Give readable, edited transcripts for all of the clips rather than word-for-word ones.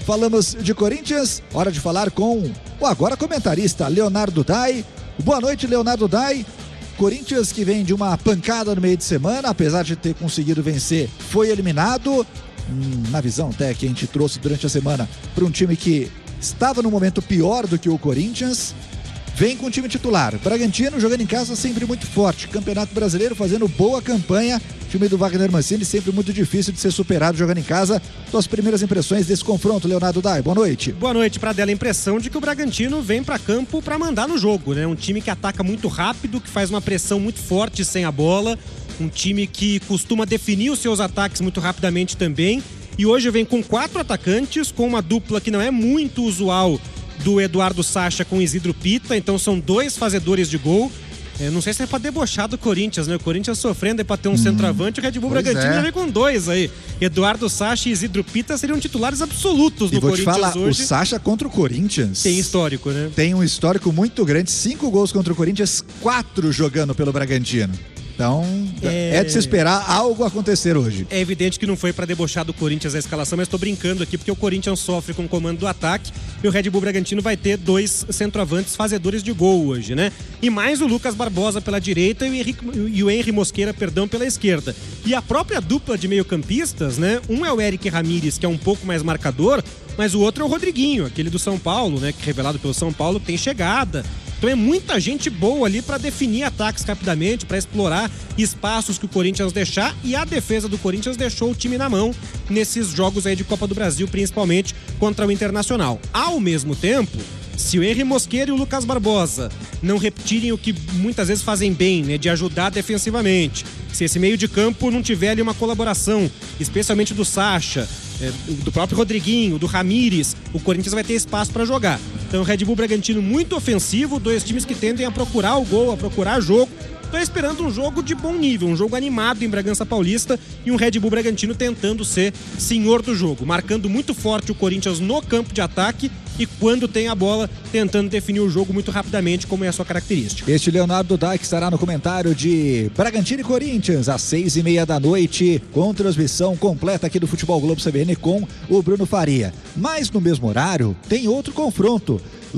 falamos de Corinthians, hora de falar com o agora comentarista Leonardo Dai. Boa noite, Leonardo Dai. Corinthians que vem de uma pancada no meio de semana, apesar de ter conseguido vencer, foi eliminado. Na visão até que a gente trouxe durante a semana para um time que estava num momento pior do que o Corinthians. Vem com o time titular. Bragantino jogando em casa sempre muito forte. Campeonato Brasileiro fazendo boa campanha. Time do Wagner Mancini sempre muito difícil de ser superado jogando em casa. Suas primeiras impressões desse confronto, Leonardo Dai. Boa noite. Boa noite, Pradella. A impressão de que o Bragantino vem para campo para mandar no jogo, né? Um time que ataca muito rápido, que faz uma pressão muito forte sem a bola. Um time que costuma definir os seus ataques muito rapidamente também. E hoje vem com 4 atacantes, com uma dupla que não é muito usual do Eduardo Sacha com Isidro Pita, então são 2 fazedores de gol. Não sei se é pra debochar do Corinthians, né? O Corinthians sofrendo aí pra ter um centroavante, o Red Bull Bragantino já vem com 2 aí. Eduardo Sacha e Isidro Pita seriam titulares absolutos no Corinthians hoje. E vou te falar, o Sacha contra o Corinthians tem histórico, né? Tem um histórico muito grande, 5 gols contra o Corinthians, 4 jogando pelo Bragantino. Então, é de se esperar algo acontecer hoje. É evidente que não foi para debochar do Corinthians a escalação, mas estou brincando aqui porque o Corinthians sofre com o comando do ataque e o Red Bull Bragantino vai ter 2 centroavantes fazedores de gol hoje, né? E mais o Lucas Barbosa pela direita e o Henry Mosqueira, pela esquerda. E a própria dupla de meio-campistas, né? Um é o Eric Ramírez, que é um pouco mais marcador, mas o outro é o Rodriguinho, aquele do São Paulo, né? Que revelado pelo São Paulo, tem chegada. Então é muita gente boa ali para definir ataques rapidamente, para explorar espaços que o Corinthians deixar, e a defesa do Corinthians deixou o time na mão nesses jogos aí de Copa do Brasil, principalmente contra o Internacional. Ao mesmo tempo, se o Henry Mosqueira e o Lucas Barbosa não repetirem o que muitas vezes fazem bem, né, de ajudar defensivamente, se esse meio de campo não tiver ali uma colaboração, especialmente do Sacha, do próprio Rodriguinho, do Ramírez, o Corinthians vai ter espaço para jogar. Então o Red Bull Bragantino muito ofensivo, 2 times que tendem a procurar o gol, a procurar jogo. Estou esperando um jogo de bom nível, um jogo animado em Bragança Paulista e um Red Bull Bragantino tentando ser senhor do jogo, marcando muito forte o Corinthians no campo de ataque e quando tem a bola tentando definir o jogo muito rapidamente, como é a sua característica. Este Leonardo Dai que estará no comentário de Bragantino e Corinthians às 6:30 da noite, com transmissão completa aqui do Futebol Globo CBN com o Bruno Faria. Mas no mesmo horário tem outro confronto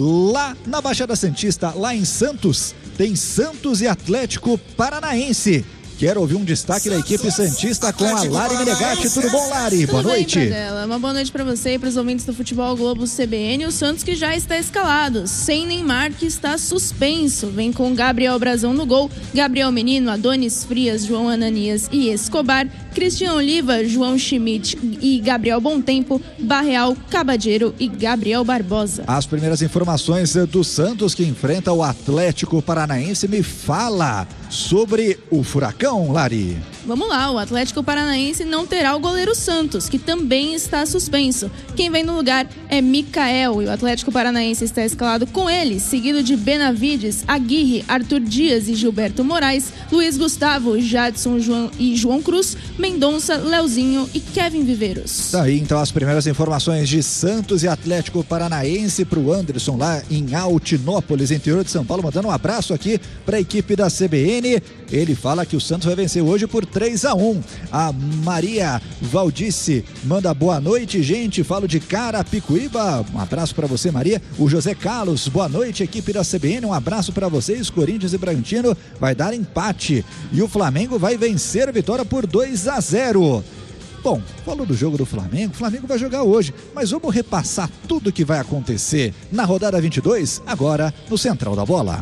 lá na Baixada Santista, lá em Santos. Tem Santos e Atlético Paranaense. Quero ouvir um destaque da equipe santista com a Lari Menegatti. Tudo bom, Lari? Boa noite. Uma boa noite para você e para os ouvintes do Futebol Globo CBN. O Santos que já está escalado, sem Neymar, que está suspenso. Vem com Gabriel Brazão no gol, Gabriel Menino, Adonis Frias, João Ananias e Escobar, Cristian Oliva, João Schmidt e Gabriel Bontempo, Barreal, Cabadeiro e Gabriel Barbosa. As primeiras informações do Santos que enfrenta o Atlético Paranaense. Me fala sobre o Furacão, Lari. Vamos lá, o Atlético Paranaense não terá o goleiro Santos, que também está suspenso. Quem vem no lugar é Mikael e o Atlético Paranaense está escalado com ele, seguido de Benavides, Aguirre, Arthur Dias e Gilberto Moraes, Luiz Gustavo, Jadson e João Cruz, Mendonça, Leozinho e Kevin Viveiros. Tá aí então as primeiras informações de Santos e Atlético Paranaense para o Anderson lá em Altinópolis, interior de São Paulo, mandando um abraço aqui para a equipe da CBN. Ele fala que o Santos vai vencer hoje por 3-1. A Maria Valdice manda boa noite, gente. Falo de Carapicuíba. Um abraço para você, Maria. O José Carlos, boa noite, equipe da CBN. Um abraço para vocês. Corinthians e Bragantino vai dar empate. E o Flamengo vai vencer a vitória por 2-0. Bom, falou do jogo do Flamengo, o Flamengo vai jogar hoje, mas vamos repassar tudo que vai acontecer na rodada 22, agora no Central da Bola.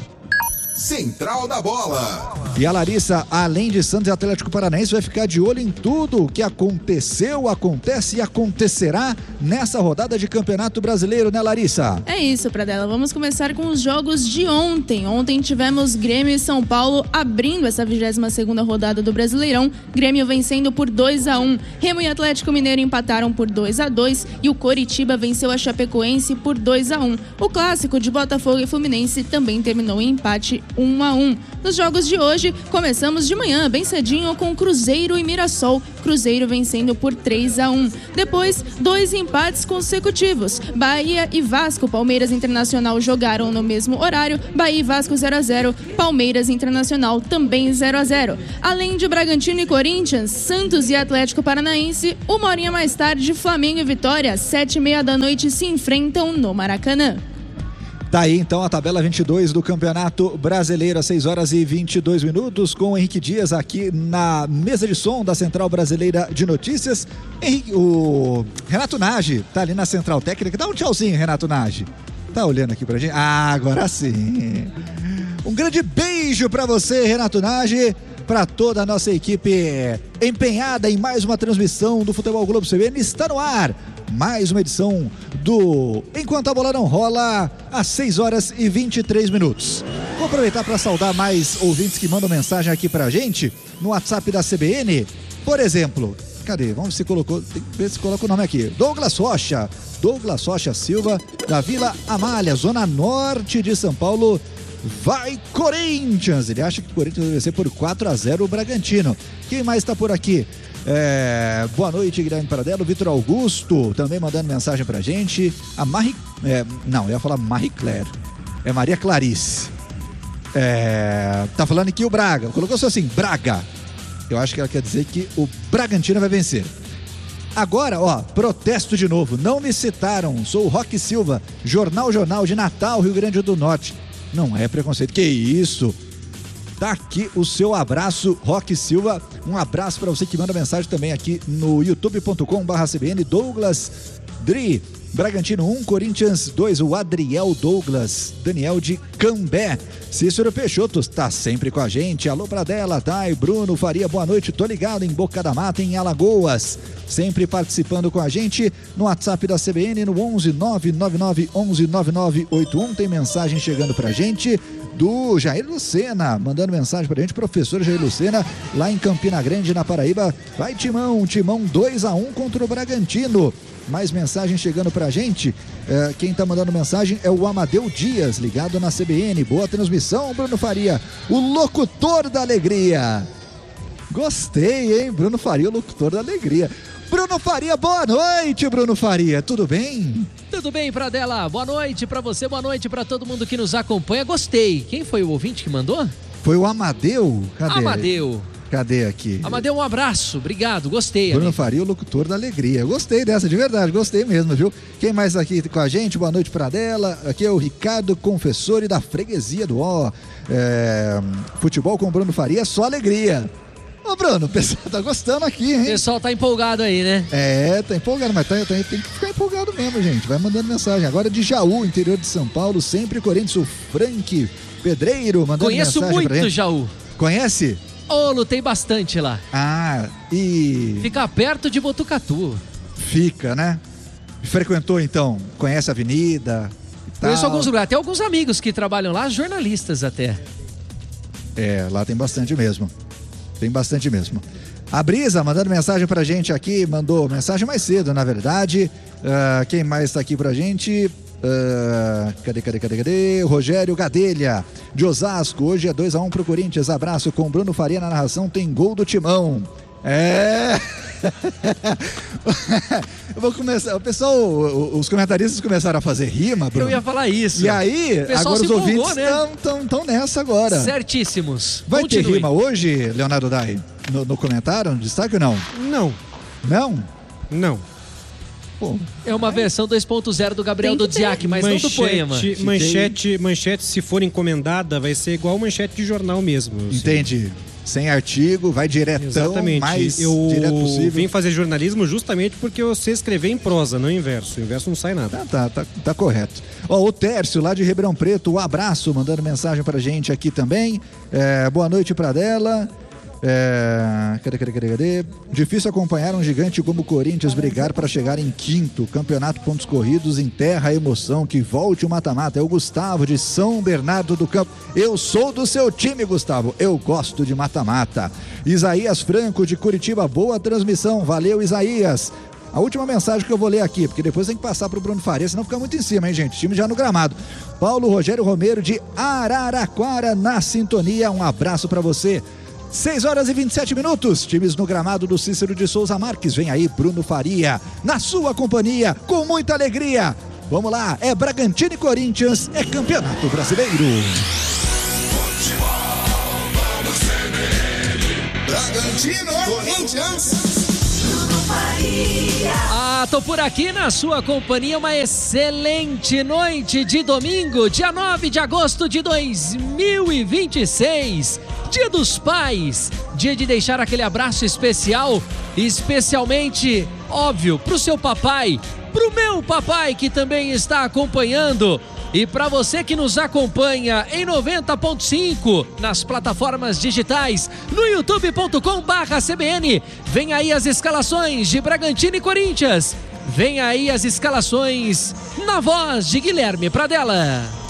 Central da Bola. E a Larissa, além de Santos e Atlético Paranaense, vai ficar de olho em tudo o que aconteceu, acontece e acontecerá nessa rodada de Campeonato Brasileiro, né, Larissa? É isso, Pradella. Vamos começar com os jogos de ontem. Ontem tivemos Grêmio e São Paulo abrindo essa 22ª rodada do Brasileirão. Grêmio vencendo por 2-1. Remo e Atlético Mineiro empataram por 2-2 e o Coritiba venceu a Chapecoense por 2-1. O clássico de Botafogo e Fluminense também terminou em empate 1-1. Nos jogos de hoje, hoje começamos de manhã, bem cedinho, com Cruzeiro e Mirassol. Cruzeiro vencendo por 3-1. Depois, 2 empates consecutivos. Bahia e Vasco, Palmeiras e Internacional jogaram no mesmo horário. Bahia e Vasco 0-0. Palmeiras e Internacional também 0-0. Além de Bragantino e Corinthians, Santos e Atlético Paranaense, 1 horinha mais tarde, Flamengo e Vitória, 7h30 da noite, se enfrentam no Maracanã. Tá aí então a tabela 22 do Campeonato Brasileiro, às 6h22, com o Henrique Dias aqui na mesa de som da Central Brasileira de Notícias. O Renato Nagy tá ali na Central Técnica. Dá um tchauzinho, Renato Nagy. Tá olhando aqui pra gente? Ah, agora sim. Um grande beijo pra você, Renato Nagy, para toda a nossa equipe empenhada em mais uma transmissão do Futebol Globo CBN. Está no ar mais uma edição do Enquanto a Bola Não Rola, às 6h23. Vou aproveitar para saudar mais ouvintes que mandam mensagem aqui pra gente no WhatsApp da CBN. Por exemplo, cadê? Vamos ver se colocou, tem que ver se coloca o nome aqui. Douglas Rocha Silva, da Vila Amália, zona norte de São Paulo. Vai Corinthians! Ele acha que o Corinthians vai vencer por 4-0 o Bragantino. Quem mais está por aqui? Boa noite, Guilherme Paradelo. Vitor Augusto também mandando mensagem pra gente. A Marie... não, eu ia falar Marie Claire. É Maria Clarice. Tá falando que o Braga, colocou só assim, Braga. Eu acho que ela quer dizer que o Bragantino vai vencer. Agora, ó, protesto de novo. Não me citaram. Sou o Roque Silva, Jornal de Natal, Rio Grande do Norte. Não é preconceito. Que isso? Tá aqui o seu abraço, Roque Silva. Um abraço para você que manda mensagem também aqui no youtube.com/CBN. Douglas Dri, Bragantino 1, Corinthians 2, o Adriel Douglas, Daniel de Cambé. Cícero Peixoto está sempre com a gente. Alô Pradella, Thay, Bruno Faria, boa noite. Tô ligado em Boca da Mata, em Alagoas. Sempre participando com a gente no WhatsApp da CBN, no 11 999 11 9981. Tem mensagem chegando pra gente do Jair Lucena, mandando mensagem pra gente, professor Jair Lucena, lá em Campina Grande, na Paraíba. Vai Timão 2-1 contra o Bragantino. Mais mensagem chegando pra gente. Quem tá mandando mensagem é o Amadeu Dias, ligado na CBN. Boa transmissão, Bruno Faria, o locutor da alegria. Gostei, hein? Bruno Faria, o locutor da alegria. Bruno Faria, boa noite, Bruno Faria. Tudo bem? Tudo bem, Pradella? Boa noite pra você, boa noite pra todo mundo que nos acompanha. Gostei. Quem foi o ouvinte que mandou? Foi o Amadeu. Cadê? Amadeu. Cadê aqui? Amadeu, um abraço. Obrigado, gostei. Bruno amigo. Faria, o locutor da alegria. Gostei dessa, de verdade, gostei mesmo, viu? Quem mais aqui com a gente? Boa noite, Pradella. Aqui é o Ricardo Confessori, da Freguesia do Futebol com o Bruno Faria, é só alegria. Ô Bruno, o pessoal tá gostando aqui, hein? O pessoal tá empolgado aí, né? Tá empolgado, mas tem que ficar empolgado mesmo, gente. Vai mandando mensagem. Agora de Jaú, interior de São Paulo, sempre Corinthians, o Frank Pedreiro mandando Conheço mensagem pra gente. muito Jaú. Conhece? Lutei bastante lá. E... Fica perto de Botucatu. Fica, né? Frequentou então, conhece a avenida e tal. Conheço alguns lugares, até alguns amigos que trabalham lá, jornalistas até. Lá tem bastante mesmo. Tem bastante mesmo. A Brisa mandando mensagem pra gente aqui, mandou mensagem mais cedo, na verdade. Quem mais tá aqui pra gente? Cadê? Rogério Gadelha, de Osasco. Hoje é 2-1 pro Corinthians. Abraço com Bruno Faria na narração. Tem gol do Timão. Eu vou começar. O pessoal, os comentaristas começaram a fazer rima, Bruno. Eu ia falar isso. E aí, agora os ouvintes estão nessa agora. Certíssimos. Vai Continue. ter rima hoje, Leonardo Dai? No comentário, no destaque ou não? Não. Não? Não. Pô, É uma versão 2.0 do Gabriel Dodziak, mas não do poema. Manchete, se for encomendada, vai ser igual manchete de jornal mesmo. Assim. Entendi. Sem artigo, vai diretão, Exatamente. mais eu direto possível. vim fazer jornalismo justamente porque eu sei escrever em prosa, não em verso. Em verso não sai nada. Tá correto. O Tércio, lá de Ribeirão Preto, um abraço, mandando mensagem pra gente aqui também. Boa noite pra dela. Cadê? Difícil acompanhar um gigante como o Corinthians brigar para chegar em quinto. Campeonato pontos corridos enterra a emoção. Que volte o mata-mata. É o Gustavo de São Bernardo do Campo. Eu sou do seu time, Gustavo. Eu gosto de mata-mata. Isaías Franco de Curitiba. Boa transmissão. Valeu, Isaías. A última mensagem que eu vou ler aqui, porque depois tem que passar pro Bruno Faria, senão fica muito em cima, hein, gente? Time já no gramado. Paulo Rogério Romero de Araraquara na sintonia. Um abraço pra você. 6 horas e 27 minutos. Times no gramado do Cícero de Souza Marques. Vem aí Bruno Faria, na sua companhia, com muita alegria. Vamos lá, é Bragantino e Corinthians, é Campeonato Brasileiro. Bragantino, Corinthians. Tô por aqui na sua companhia. Uma excelente noite de domingo, dia 9 de agosto de 2026. Dia dos Pais, dia de deixar aquele abraço especial, especialmente, óbvio, pro seu papai, pro meu papai que também está acompanhando. E para você que nos acompanha em 90.5 nas plataformas digitais, no youtube.com/CBN, vem aí as escalações de Bragantino e Corinthians. Vem aí as escalações na voz de Guilherme Pradella.